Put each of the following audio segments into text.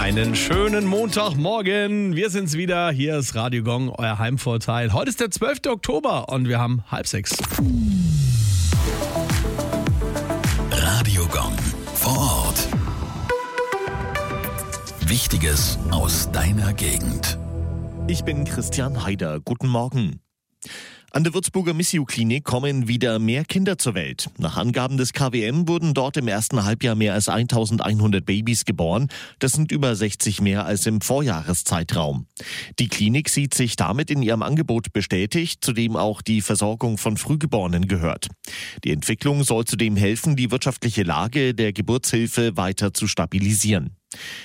Einen schönen Montagmorgen. Wir sind's wieder. Hier ist Radio Gong, euer Heimvorteil. Heute ist der 12. Oktober und wir haben 5:30. Radio Gong vor Ort. Wichtiges aus deiner Gegend. Ich bin Christian Haider. Guten Morgen. An der Würzburger Missio-Klinik kommen wieder mehr Kinder zur Welt. Nach Angaben des KWM wurden dort im ersten Halbjahr mehr als 1100 Babys geboren. Das sind über 60 mehr als im Vorjahreszeitraum. Die Klinik sieht sich damit in ihrem Angebot bestätigt, zu dem auch die Versorgung von Frühgeborenen gehört. Die Entwicklung soll zudem helfen, die wirtschaftliche Lage der Geburtshilfe weiter zu stabilisieren.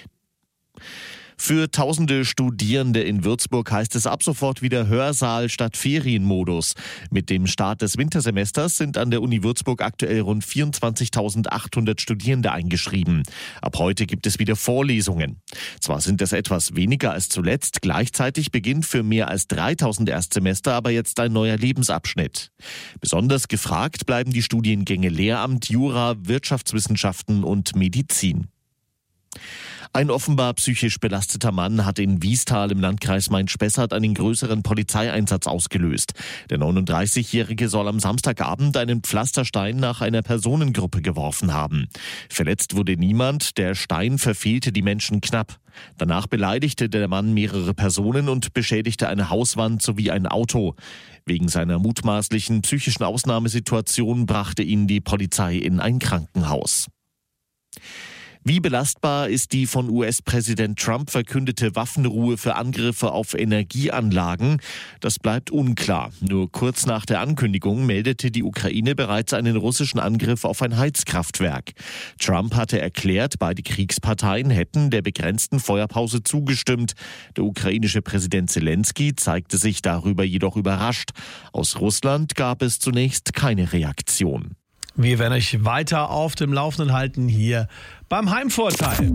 Für tausende Studierende in Würzburg heißt es ab sofort wieder Hörsaal statt Ferienmodus. Mit dem Start des Wintersemesters sind an der Uni Würzburg aktuell rund 24.800 Studierende eingeschrieben. Ab heute gibt es wieder Vorlesungen. Zwar sind es etwas weniger als zuletzt, gleichzeitig beginnt für mehr als 3.000 Erstsemester aber jetzt ein neuer Lebensabschnitt. Besonders gefragt bleiben die Studiengänge Lehramt, Jura, Wirtschaftswissenschaften und Medizin. Ein offenbar psychisch belasteter Mann hat in Wiestal im Landkreis Main-Spessart einen größeren Polizeieinsatz ausgelöst. Der 39-Jährige soll am Samstagabend einen Pflasterstein nach einer Personengruppe geworfen haben. Verletzt wurde niemand, der Stein verfehlte die Menschen knapp. Danach beleidigte der Mann mehrere Personen und beschädigte eine Hauswand sowie ein Auto. Wegen seiner mutmaßlichen psychischen Ausnahmesituation brachte ihn die Polizei in ein Krankenhaus. Wie belastbar ist die von US-Präsident Trump verkündete Waffenruhe für Angriffe auf Energieanlagen? Das bleibt unklar. Nur kurz nach der Ankündigung meldete die Ukraine bereits einen russischen Angriff auf ein Heizkraftwerk. Trump hatte erklärt, beide Kriegsparteien hätten der begrenzten Feuerpause zugestimmt. Der ukrainische Präsident Zelensky zeigte sich darüber jedoch überrascht. Aus Russland gab es zunächst keine Reaktion. Wir werden euch weiter auf dem Laufenden halten hier beim Heimvorteil.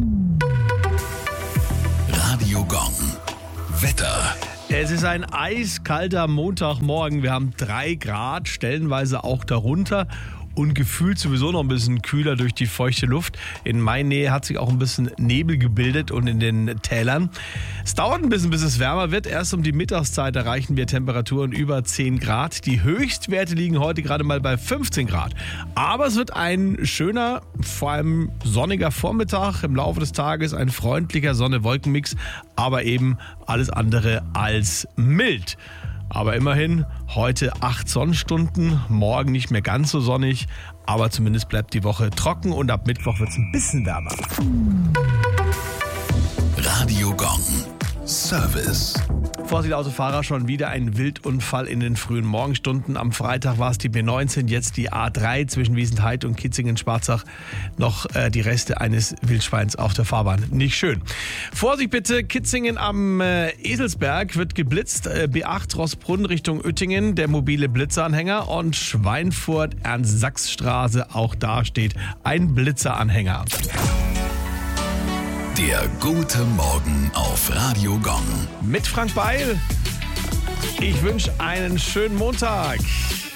Radio Gong. Wetter. Es ist ein eiskalter Montagmorgen. Wir haben 3 Grad, stellenweise auch darunter. Und gefühlt sowieso noch ein bisschen kühler durch die feuchte Luft. In Mainnähe hat sich auch ein bisschen Nebel gebildet und in den Tälern. Es dauert ein bisschen, bis es wärmer wird. Erst um die Mittagszeit erreichen wir Temperaturen über 10 Grad. Die Höchstwerte liegen heute gerade mal bei 15 Grad. Aber es wird ein schöner, vor allem sonniger Vormittag. Im Laufe des Tages ein freundlicher Sonne-Wolken-Mix, aber eben alles andere als mild. Aber immerhin, heute 8 Sonnenstunden, morgen nicht mehr ganz so sonnig, aber zumindest bleibt die Woche trocken und ab Mittwoch wird es ein bisschen wärmer. Radio Gong. Service. Vorsicht Autofahrer, schon wieder ein Wildunfall in den frühen Morgenstunden. Am Freitag war es die B19, jetzt die A3 zwischen Wiesenthal und Kitzingen-Schwarzach. Noch die Reste eines Wildschweins auf der Fahrbahn. Nicht schön. Vorsicht bitte, Kitzingen am Eselsberg wird geblitzt. B8 Rossbrunn Richtung Uettingen, der mobile Blitzeranhänger. Und Schweinfurt Ernst-Sachs-Straße, auch da steht ein Blitzeranhänger. Der gute Morgen auf Radio Gong. Mit Frank Beil. Ich wünsche einen schönen Montag.